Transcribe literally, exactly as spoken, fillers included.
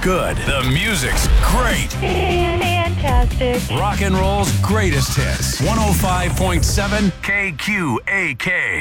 good. The music's great. Fantastic. Rock and roll's greatest hits. one oh five point seven K Q A K.